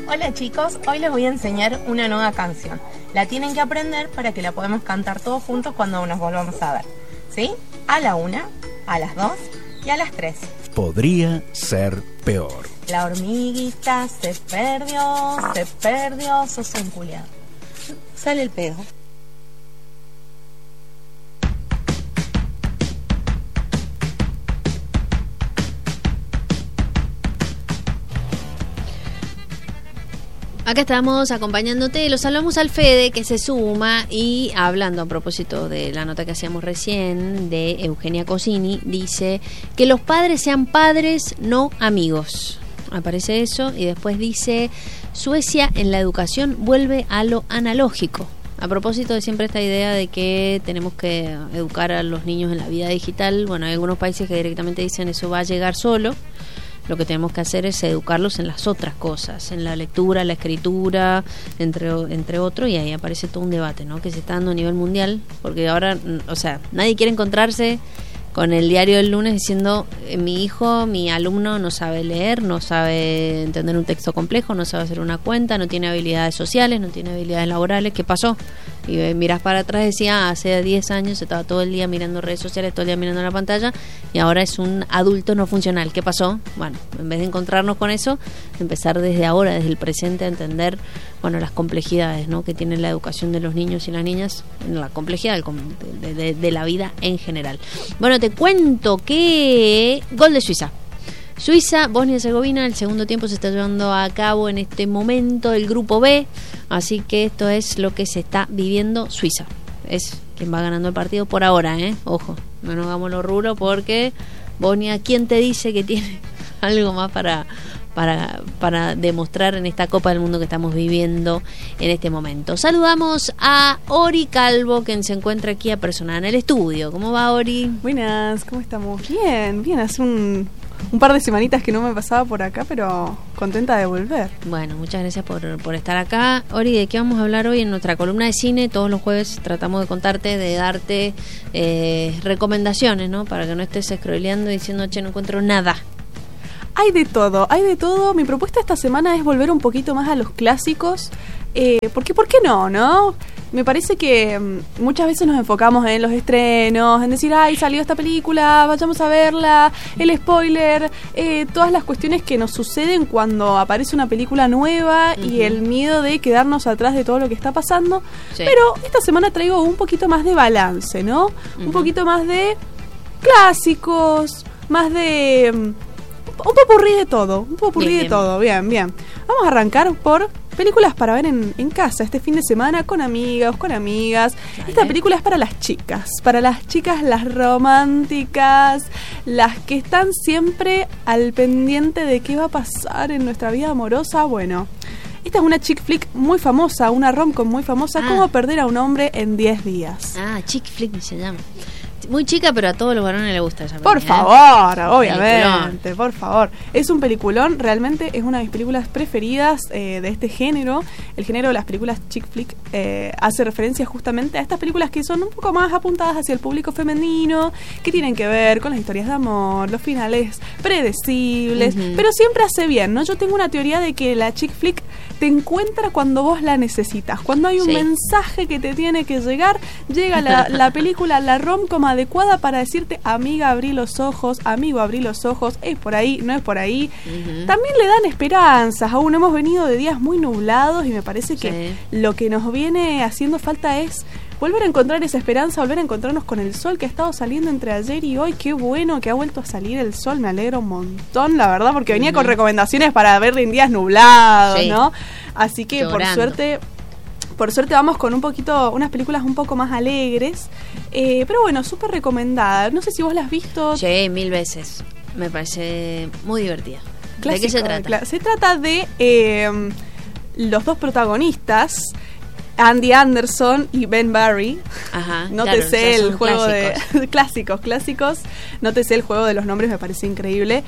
Hola chicos, hoy les voy a enseñar una nueva canción. La tienen que aprender para que la podamos cantar todos juntos cuando nos volvamos a ver. ¿Sí? A la 1, a las 2 y a las 3. Podría ser peor. La hormiguita se perdió, sos un culiado. Sale el pedo. Acá estamos acompañándote, los saludamos al Fede que se suma y hablando a propósito de la nota que hacíamos recién de Eugenia Cosini, dice que los padres sean padres, no amigos. Aparece eso y después dice Suecia en la educación vuelve a lo analógico. A propósito de siempre esta idea de que tenemos que educar a los niños en la vida digital, bueno, hay algunos países que directamente dicen eso va a llegar solo. Lo que tenemos que hacer es educarlos en las otras cosas, en la lectura, la escritura, entre otros, y ahí aparece todo un debate, ¿no? Que se está dando a nivel mundial, porque ahora, o sea, nadie quiere encontrarse con el diario del lunes diciendo mi hijo, mi alumno no sabe leer, no sabe entender un texto complejo, no sabe hacer una cuenta, no tiene habilidades sociales, no tiene habilidades laborales. ¿Qué pasó? Y mirás para atrás y decía, hace 10 años estaba todo el día mirando redes sociales, todo el día mirando la pantalla, y ahora es un adulto no funcional. ¿Qué pasó? Bueno, en vez de encontrarnos con eso, empezar desde ahora, desde el presente, a entender, bueno, las complejidades, ¿no?, que tiene la educación de los niños y las niñas, la complejidad de la vida en general. Bueno, te cuento que gol de Suiza, Bosnia y Herzegovina, el segundo tiempo se está llevando a cabo en este momento el grupo B, así que esto es lo que se está viviendo. Suiza es quien va ganando el partido por ahora, ojo, no nos hagamos los rulos porque Bosnia, ¿quién te dice que tiene algo más para demostrar en esta Copa del Mundo que estamos viviendo en este momento? Saludamos a Ori Calvo, quien se encuentra aquí apersonada en el estudio. ¿Cómo va, Ori? Buenas, ¿cómo estamos? Bien, hace un par de semanitas que no me pasaba por acá, pero contenta de volver. Bueno, muchas gracias por estar acá. Ori, ¿de qué vamos a hablar hoy en nuestra columna de cine? Todos los jueves tratamos de contarte, de darte recomendaciones, ¿no? Para que no estés scrolleando y diciendo, che, no encuentro nada. Hay de todo. Mi propuesta esta semana es volver un poquito más a los clásicos, porque ¿por qué no? Me parece que muchas veces nos enfocamos en los estrenos, en decir, ay, salió esta película, vayamos a verla, el spoiler, todas las cuestiones que nos suceden cuando aparece una película nueva y el miedo de quedarnos atrás de todo lo que está pasando. Sí. Pero esta semana traigo un poquito más de balance, ¿no? Un poquito más de clásicos, más de un popurrí de todo, bien. Vamos a arrancar por películas para ver en casa este fin de semana con amigas. Vale. Esta película es para las chicas, las románticas, las que están siempre al pendiente de qué va a pasar en nuestra vida amorosa. Bueno, esta es una chick flick muy famosa, una rom-com muy famosa, Cómo perder a un hombre en 10 días. Chick flick se llama. Muy chica, pero a todos los varones les gusta esa película. Por favor, obviamente, por favor. Es un peliculón, realmente es una de mis películas preferidas de este género. El género de las películas chick flick hace referencia justamente a estas películas que son un poco más apuntadas hacia el público femenino, que tienen que ver con las historias de amor, los finales predecibles, pero siempre hace bien, ¿no? Yo tengo una teoría de que la chick flick te encuentra cuando vos la necesitas. Cuando hay un mensaje que te tiene que llegar, llega la película, la rom-com adecuada para decirte, amiga, abrí los ojos, amigo, abrí los ojos, es por ahí, no es por ahí. También le dan esperanzas. Aún hemos venido de días muy nublados y me parece que lo que nos viene haciendo falta es volver a encontrar esa esperanza, volver a encontrarnos con el sol que ha estado saliendo entre ayer y hoy. Qué bueno que ha vuelto a salir el sol, me alegro un montón, la verdad, porque venía con recomendaciones para ver en días nublados, ¿no? Así que por suerte vamos con unas películas un poco más alegres, pero bueno, súper recomendada. No sé si vos la has visto. Sí, 1000 veces. Me parece muy divertida. Clásico, ¿de qué se trata? Se trata de los dos protagonistas, Andy Anderson y Ben Barry. Ajá, Nótese el juego clásicos. de clásicos. Nótese el juego de los nombres, me parece increíble.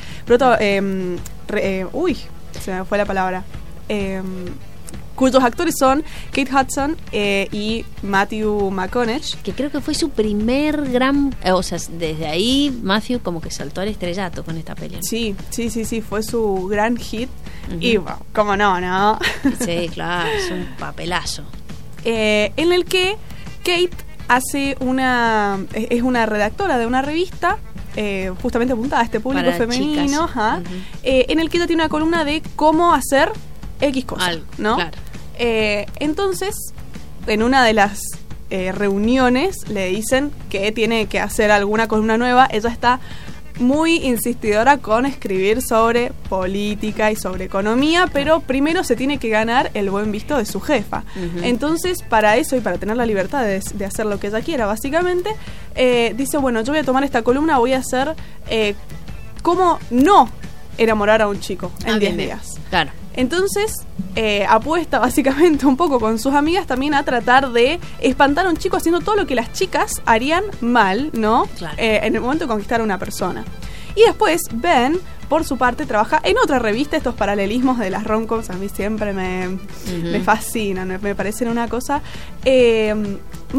Se me fue la palabra. Cuyos actores son Kate Hudson y Matthew McConaughey. Que creo que fue su primer gran... desde ahí Matthew como que saltó al estrellato con esta película. Sí, fue su gran hit. Y bueno, cómo no. Sí, claro, es un papelazo. En el que Kate hace es una redactora de una revista justamente apuntada a este público para femenino, chicas. en el que ella tiene una columna de cómo hacer X cosas, Algo, ¿no? claro. Entonces, en una de las reuniones le dicen que tiene que hacer alguna columna nueva. Ella está muy insistidora con escribir sobre política y sobre economía, pero primero se tiene que ganar el buen visto de su jefa. Entonces, para eso y para tener la libertad de hacer lo que ella quiera, básicamente, dice, bueno, yo voy a tomar esta columna, voy a hacer cómo no enamorar a un chico en 10 días. Claro. Entonces, apuesta básicamente un poco con sus amigas también a tratar de espantar a un chico haciendo todo lo que las chicas harían mal, ¿no? Claro. En el momento de conquistar a una persona. Y después, Ben, por su parte, trabaja en otra revista. Estos paralelismos de las rom-coms a mí siempre me fascinan, me parecen una cosa. Ben,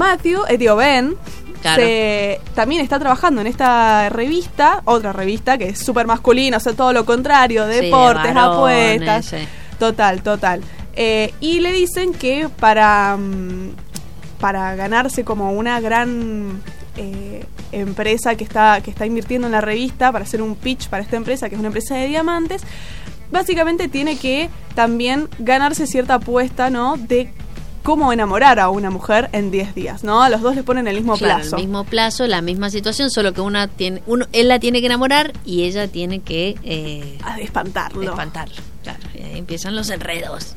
Claro. también está trabajando en esta revista, otra revista que es súper masculina, o sea, todo lo contrario, deportes, varones, apuestas. sí. Total. Y le dicen que para ganarse como una gran empresa que está invirtiendo en la revista, para hacer un pitch para esta empresa, que es una empresa de diamantes, básicamente tiene que también ganarse cierta apuesta, ¿no? De cómo enamorar a una mujer en 10 días, ¿no? A los dos le ponen el mismo plazo. El mismo plazo, la misma situación, solo que él la tiene que enamorar y ella tiene que espantarlo. Claro, y ahí empiezan los enredos.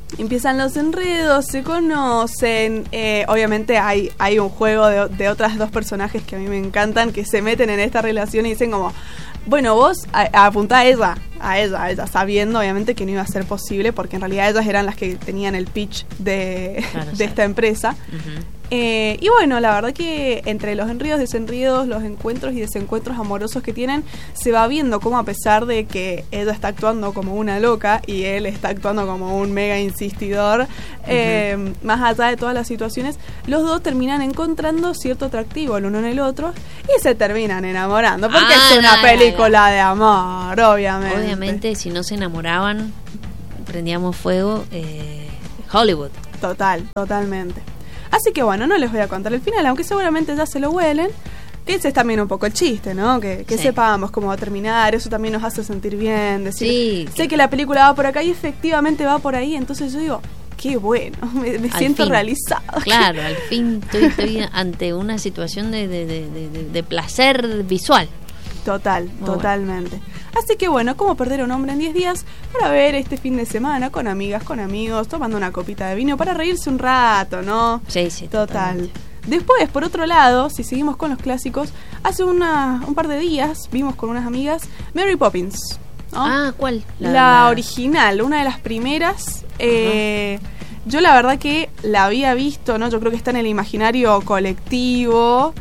Se conocen. Obviamente hay un juego de otras dos personajes que a mí me encantan, que se meten en esta relación y dicen como, bueno, vos apuntá a ella, sabiendo obviamente que no iba a ser posible, porque en realidad ellas eran las que tenían el pitch de esta empresa. Y bueno, la verdad que entre los enredos, desenredos, los encuentros y desencuentros amorosos que tienen, se va viendo cómo, a pesar de que ella está actuando como una loca y él está actuando como un mega insistidor, más allá de todas las situaciones, los dos terminan encontrando cierto atractivo el uno en el otro y se terminan enamorando, porque es una película de amor, obviamente. Obviamente, si no se enamoraban, prendíamos fuego. Hollywood. Totalmente. Así que bueno, no les voy a contar el final, aunque seguramente ya se lo huelen. Ese es también un poco el chiste, ¿no? Que sepamos cómo va a terminar, eso también nos hace sentir bien, decir, sé que la película va por acá y efectivamente va por ahí, entonces yo digo, qué bueno, me siento realizado. Claro, al fin estoy ante una situación de placer visual. Totalmente. Así que bueno, ¿cómo perder a un hombre en 10 días? Para ver este fin de semana con amigas, con amigos, tomando una copita de vino, para reírse un rato, ¿no? Sí, Total. Totalmente. Después, por otro lado, si seguimos con los clásicos, hace un par de días vimos con unas amigas Mary Poppins, ¿no? Ah, ¿cuál? La original, una de las primeras. Yo la verdad que la había visto, ¿no? Yo creo que está en el imaginario colectivo.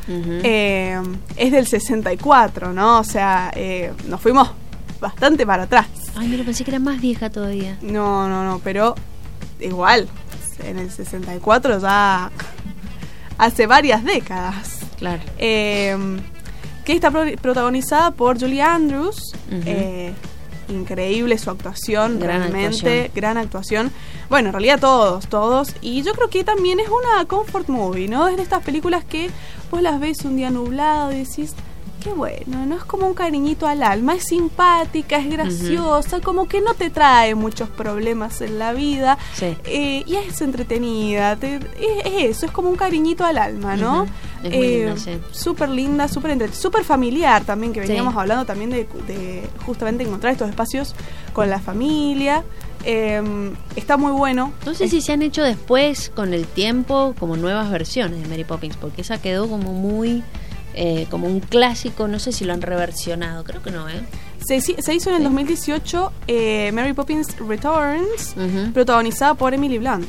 Es del 64, ¿no? O sea, nos fuimos bastante para atrás. Ay, mira, pensé que era más vieja todavía. No, pero igual, en el 64 ya hace varias décadas. Claro. Que está protagonizada por Julie Andrews. Increíble su actuación, gran actuación. Bueno, en realidad todos. Y yo creo que también es una comfort movie, ¿no? Es de estas películas que vos las ves un día nublado y decís, qué bueno, no es como un cariñito al alma, es simpática, es graciosa, como que no te trae muchos problemas en la vida. Sí. Y es entretenida, es eso, es como un cariñito al alma, ¿no? Es muy linda, sí. Súper linda, súper familiar también, que veníamos hablando también de justamente encontrar estos espacios con la familia. Está muy bueno. No sé si se han hecho después, con el tiempo, como nuevas versiones de Mary Poppins, porque esa quedó como muy... como un clásico, no sé si lo han reversionado, creo que no, Se hizo en el 2018 Mary Poppins Returns, protagonizada por Emily Blunt.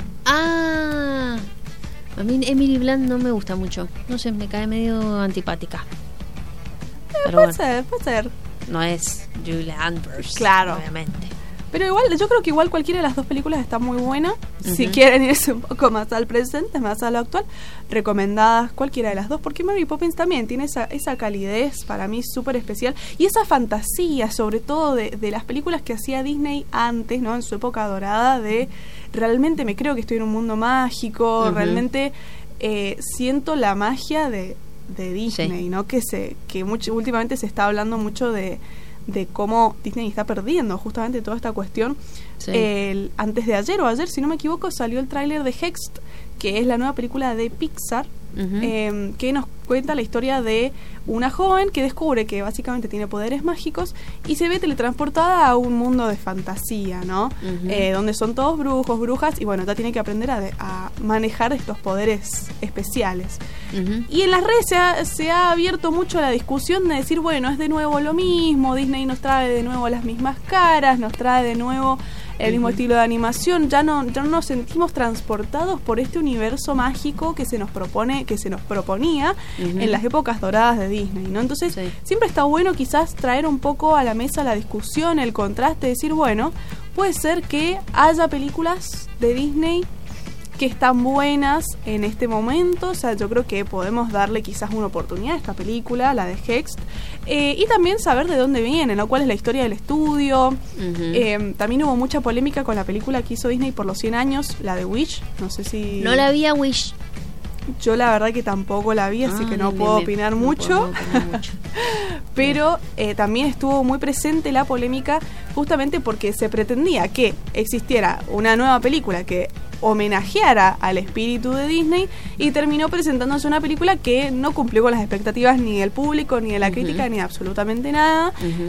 Ah, a mí Emily Blunt no me gusta mucho, no sé, me cae medio antipática. Pero puede ser. No es Julie Andrews, claro, obviamente. Pero igual, yo creo que igual cualquiera de las dos películas está muy buena. Si quieren irse un poco más al presente, más a lo actual, recomendadas cualquiera de las dos, porque Mary Poppins también tiene esa calidez para mí súper especial y esa fantasía, sobre todo de las películas que hacía Disney antes, ¿no? En su época dorada, de realmente me creo que estoy en un mundo mágico, realmente siento la magia de Disney, ¿no? Que últimamente se está hablando mucho de cómo Disney está perdiendo justamente toda esta cuestión. Antes de ayer, si no me equivoco, salió el tráiler de Hext, que es la nueva película de Pixar, que nos cuenta la historia de una joven que descubre que básicamente tiene poderes mágicos y se ve teletransportada a un mundo de fantasía, ¿no? Donde son todos brujos, brujas, y bueno, ya tiene que aprender a manejar estos poderes especiales. Y en las redes se ha abierto mucho la discusión de decir, bueno, es de nuevo lo mismo, Disney nos trae de nuevo las mismas caras, nos trae de nuevo el mismo estilo de animación, ya no nos sentimos transportados por este universo mágico que se nos proponía en las épocas doradas de Disney, ¿no? Entonces siempre está bueno quizás traer un poco a la mesa la discusión, el contraste, decir, bueno, puede ser que haya películas de Disney que están buenas en este momento, o sea, yo creo que podemos darle quizás una oportunidad a esta película, la de Hext, y también saber de dónde viene, ¿no? Cuál es la historia del estudio. También hubo mucha polémica con la película que hizo Disney por los 100 años, la de Wish, no sé si... No la vi a Wish. Yo la verdad que tampoco la vi, así que no puedo opinar mucho. Pero también estuvo muy presente la polémica justamente porque se pretendía que existiera una nueva película que homenajeara al espíritu de Disney y terminó presentándose una película que no cumplió con las expectativas ni del público, ni de la crítica, ni de absolutamente nada.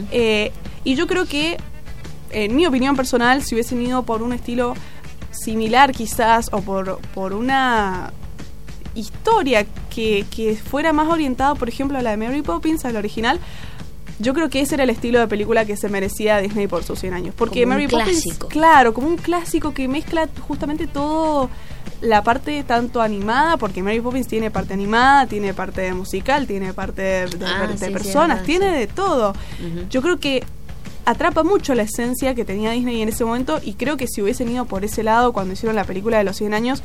Y yo creo que, en mi opinión personal, si hubiesen ido por un estilo similar quizás, o por una historia que fuera más orientada, por ejemplo, a la de Mary Poppins, a la original, yo creo que ese era el estilo de película que se merecía Disney por sus 100 años. Porque como Mary Poppins, claro, como un clásico que mezcla justamente todo, la parte tanto animada, porque Mary Poppins tiene parte animada, tiene parte musical, tiene parte de personas, tiene de todo. Yo creo que atrapa mucho la esencia que tenía Disney en ese momento, y creo que si hubiesen ido por ese lado cuando hicieron la película de los 100 años,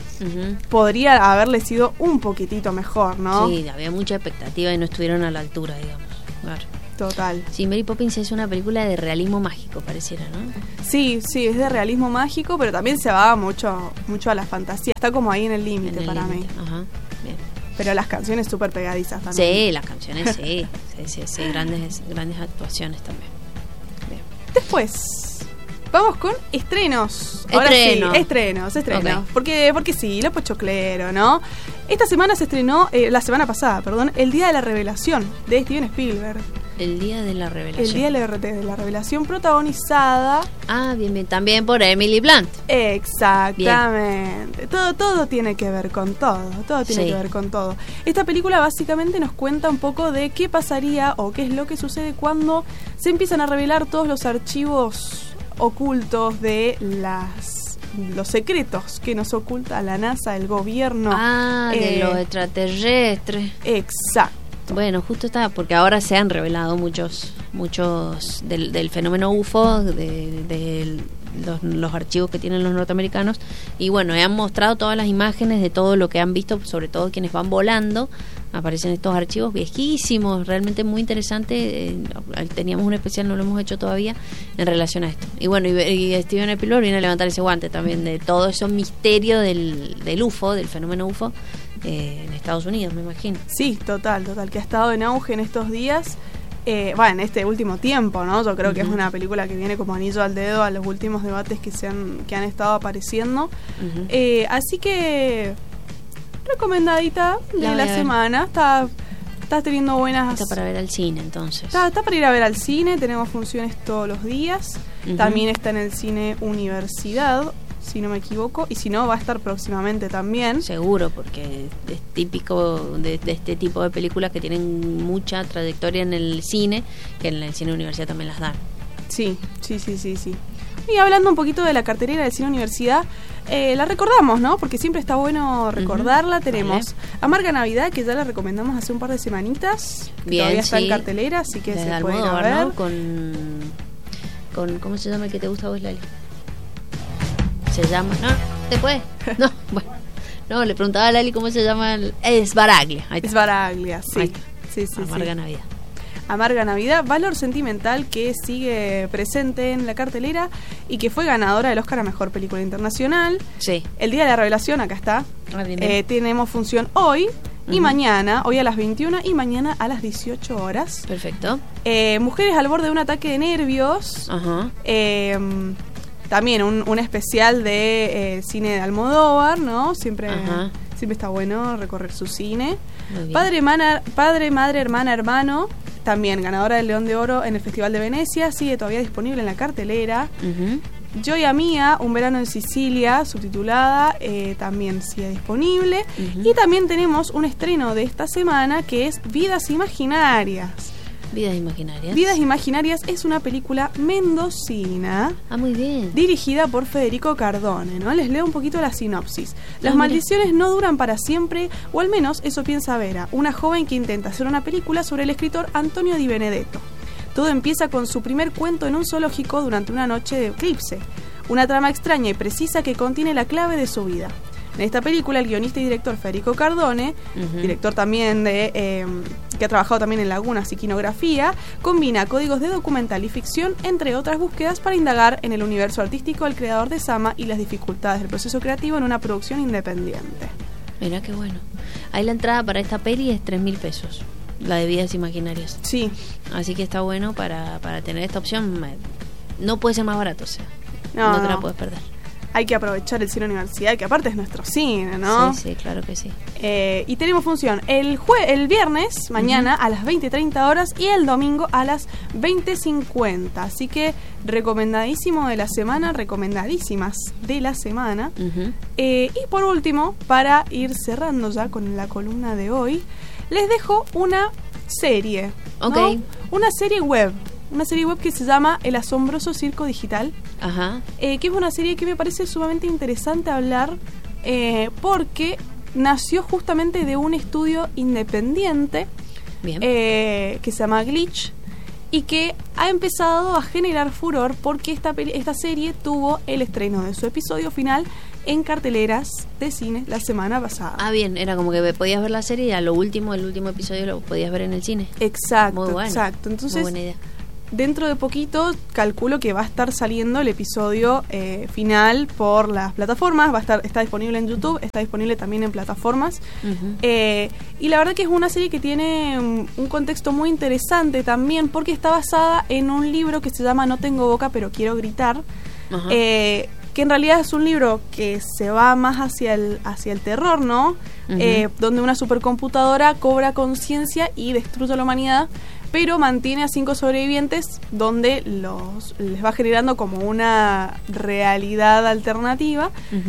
podría haberle sido un poquitito mejor, ¿no? Sí, había mucha expectativa y no estuvieron a la altura, digamos. Claro. Total. Sí, Mary Poppins es una película de realismo mágico, pareciera, ¿no? Sí, es de realismo mágico, pero también se va mucho a la fantasía. Está como ahí en el límite para mí. Ajá, bien. Pero las canciones súper pegadizas también. Sí, las canciones sí, grandes actuaciones también. Bien. Después, vamos con estrenos. Ahora sí, estrenos. Okay. Porque sí, lo pochoclero, ¿no? Esta semana se estrenó, la semana pasada, El Día de la Revelación, de Steven Spielberg. El Día de la Revelación. El Día de la Revelación, protagonizada... bien, también por Emily Blunt. Exactamente. Todo tiene que ver con todo. Que ver con todo. Esta película básicamente nos cuenta un poco de qué pasaría o qué es lo que sucede cuando se empiezan a revelar todos los archivos ocultos de los secretos que nos oculta la NASA, el gobierno. De los extraterrestres. Exacto. Bueno, justo está, porque ahora se han revelado muchos del fenómeno UFO, de los archivos que tienen los norteamericanos, y bueno, han mostrado todas las imágenes de todo lo que han visto, sobre todo quienes van volando. Aparecen estos archivos viejísimos, realmente muy interesante. Teníamos un especial, no lo hemos hecho todavía, en relación a esto. Y bueno, y Steven Spielberg viene a levantar ese guante también de todo ese misterio del UFO, del fenómeno UFO, en Estados Unidos, me imagino. Sí, total, que ha estado en auge en estos días. En este último tiempo, ¿no? Yo creo que es una película que viene como anillo al dedo a los últimos debates que han estado apareciendo. Así que... recomendadita de la semana. Está teniendo buenas... Está para ver al cine, entonces. Está para ir a ver al cine. Tenemos funciones todos los días. También está en el cine Universidad, si no me equivoco. Y si no, va a estar próximamente también. Seguro, porque es típico de este tipo de películas que tienen mucha trayectoria en el cine, que en el cine Universidad también las dan. Sí. Y hablando un poquito de la cartelera del cine Universidad, la recordamos, ¿no? Porque siempre está bueno recordarla. Tenemos Amarga Navidad, que ya la recomendamos hace un par de semanitas. Bien, todavía está en cartelera, así que se puede ver, ¿no? con ¿cómo se llama el que te gusta a vos, Lali? Se llama, ¿no? ¿Después? No, bueno. No, le preguntaba a Lali cómo se llama. Es Baraglia. Es Baraglia, sí. Sí, Amarga Navidad. Amarga Navidad, valor sentimental que sigue presente en la cartelera y que fue ganadora del Oscar a Mejor Película Internacional. Sí. El día de la revelación, acá está. Tenemos función hoy y mañana, hoy a las 21 y mañana a las 18 horas. Perfecto. Mujeres al borde de un ataque de nervios. Ajá. También un especial de cine de Almodóvar, ¿no? Siempre está bueno recorrer su cine. Padre, madre, hermana, hermano. También ganadora del León de Oro en el Festival de Venecia. Sigue todavía disponible en la cartelera. Joya Mía, Un verano en Sicilia, subtitulada, también sigue disponible. Y también tenemos un estreno de esta semana que es Vidas Imaginarias. Vidas Imaginarias. Vidas Imaginarias es una película mendocina. Ah, muy bien. Dirigida por Federico Cardone, ¿no? Les leo un poquito la sinopsis. Las maldiciones no duran para siempre, o al menos eso piensa Vera, una joven que intenta hacer una película sobre el escritor Antonio Di Benedetto. Todo empieza con su primer cuento en un zoológico durante una noche de eclipse. Una trama extraña y precisa que contiene la clave de su vida. En esta película, el guionista y director Federico Cardone, director también que ha trabajado también en Lagunas y Quinografía, combina códigos de documental y ficción, entre otras búsquedas, para indagar en el universo artístico del creador de Sama y las dificultades del proceso creativo en una producción independiente. Mirá qué bueno. Ahí la entrada para esta peli es 3.000 pesos, la de Vidas Imaginarias. Sí. Así que está bueno para tener esta opción. No puede ser más barato, o sea, no te la puedes perder. Hay que aprovechar el cine universidad, que aparte es nuestro cine, ¿no? Sí, claro que sí. Y tenemos función el viernes, mañana, a las 20:30 horas, y el domingo a las 20:50. Así que recomendadísimo de la semana, recomendadísimas de la semana. Y por último, para ir cerrando ya con la columna de hoy, les dejo una serie, ¿no? Ok. Una serie web que se llama El Asombroso Circo Digital. Ajá. Que es una serie que me parece sumamente interesante hablar, porque nació justamente de un estudio independiente. Bien. Que se llama Glitch, y que ha empezado a generar furor porque esta serie tuvo el estreno de su episodio final en carteleras de cine la semana pasada. Ah, bien, era como que podías ver la serie y el último episodio lo podías ver en el cine. Exacto, muy bueno. Exacto. Entonces, muy buena idea. Dentro de poquito calculo que va a estar saliendo el episodio final por las plataformas. Está disponible en YouTube, está disponible también en plataformas. Y la verdad que es una serie que tiene un contexto muy interesante también, porque está basada en un libro que se llama No tengo boca pero quiero gritar. Que en realidad es un libro que se va más hacia el terror, ¿no? Donde una supercomputadora cobra conciencia y destruye a la humanidad, pero mantiene a 5 sobrevivientes, donde les va generando como una realidad alternativa.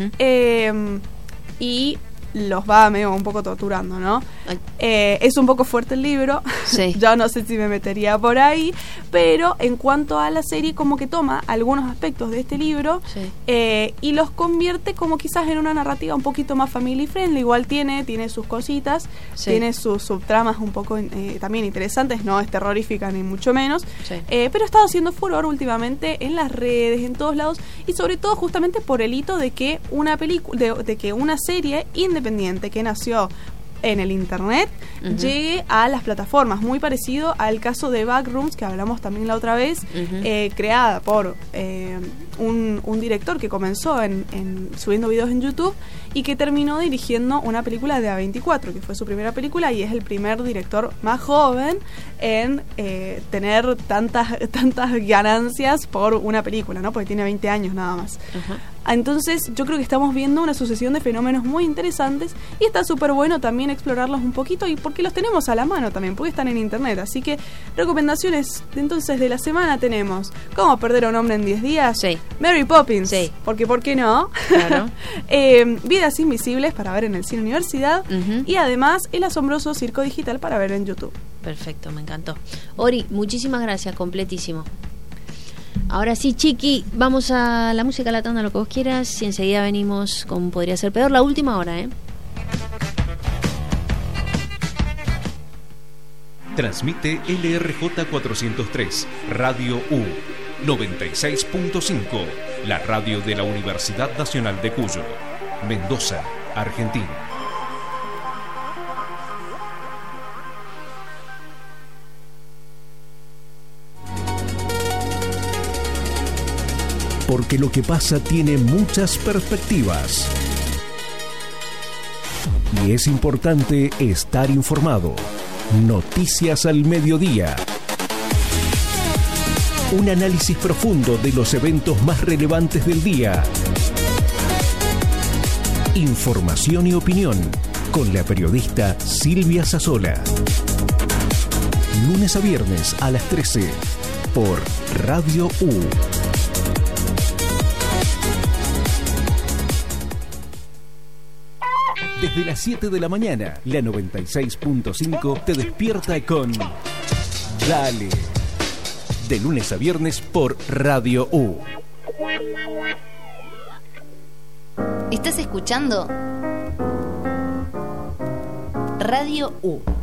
Y los va medio un poco torturando, ¿no? Es un poco fuerte el libro. Sí. Yo no sé si me metería por ahí, pero en cuanto a la serie, como que toma algunos aspectos de este libro, y los convierte como quizás en una narrativa un poquito más family friendly. Igual tiene sus cositas, tiene sus subtramas un poco también interesantes, no es terrorífica ni mucho menos, pero ha estado haciendo furor últimamente en las redes, en todos lados, y sobre todo justamente por el hito de que una película, de que una serie independiente que nació en el internet llegue a las plataformas, muy parecido al caso de Backrooms, que hablamos también la otra vez, creada por un director que comenzó en subiendo videos en YouTube y que terminó dirigiendo una película de A24, que fue su primera película, y es el primer director más joven en tener tantas ganancias por una película, ¿no? Porque tiene 20 años nada más. Entonces yo creo que estamos viendo una sucesión de fenómenos muy interesantes, y está súper bueno también explorarlos un poquito, y porque los tenemos a la mano también, porque están en internet. Así que recomendaciones entonces de la semana tenemos Cómo perder a un hombre en 10 días, Mary Poppins, porque ¿por qué no? Claro. Vidas Invisibles para ver en el Cine Universidad, y además El Asombroso Circo Digital para ver en YouTube. Perfecto, me encantó. Ori, muchísimas gracias, completísimo. Ahora sí, Chiqui, vamos a la música, la tanda, lo que vos quieras, y enseguida venimos con Podría Ser Peor, la última hora, Transmite LRJ 403, Radio U, 96.5, la radio de la Universidad Nacional de Cuyo, Mendoza, Argentina. Porque lo que pasa tiene muchas perspectivas. Y es importante estar informado. Noticias al mediodía. Un análisis profundo de los eventos más relevantes del día. Información y opinión con la periodista Silvia Sassola. Lunes a viernes a las 13 por Radio U. Desde las 7 de la mañana, la 96.5 te despierta con Dale. De lunes a viernes por Radio U. ¿Estás escuchando? Radio U.